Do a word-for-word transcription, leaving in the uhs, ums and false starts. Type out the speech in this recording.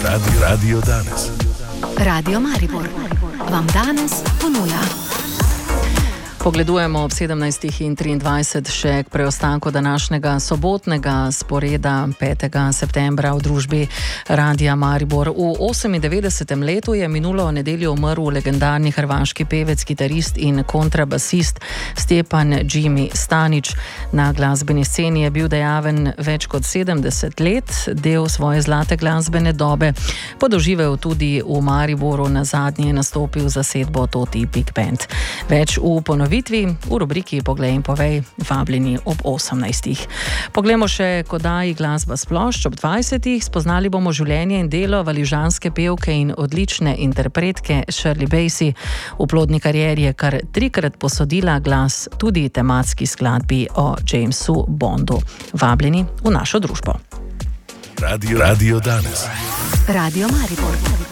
Radio, Radio danes. Radio Maribor vam danes ponuja. Pogledujemo ob sedemnajstih in triindvajset še k preostanku današnjega sobotnega sporeda petega septembra v družbi Radia Maribor. V osemindevetdesetem letu je minulo nedeljo umrl legendarni hrvaški pevec, kitarist in kontrabasist Stjepan Jimmy Stanić. Na glasbeni sceni je bil dejaven več kot sedemdeset let, del svoje zlate glasbene dobe. Podoživel tudi v Mariboru, na zadnje je nastopil zasedbo Toti Big Band. Več v ponovitvi v rubriki Poglej in povej, vabljeni ob osemnajstih. Poglejmo še k oddaji Glasba s plošč ob dvajsetih. Spoznali bomo življenje in delo valižanske pevke in odlične interpretke Shirley Bassey. V plodni karieri je kar trikrat posodila glas tudi tematski skladbi o Jamesu Bondu. Vabljeni v našo družbo. Radio, Radio danes. Radio Maribor.